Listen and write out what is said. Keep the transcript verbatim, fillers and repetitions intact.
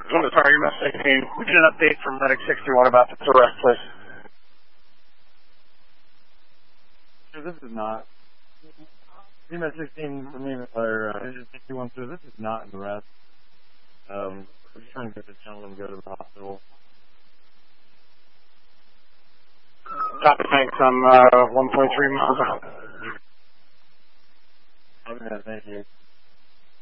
On the target message, we get an update from Medic sixty-one about this arrest, please. Sure, this is not. C M S sixteen, I mean, or uh, sixty-one, so this is not an arrest. Um, we're just trying to get this gentleman to go to the hospital. Copy, thanks. I'm uh, one point three miles out. Okay, thank you.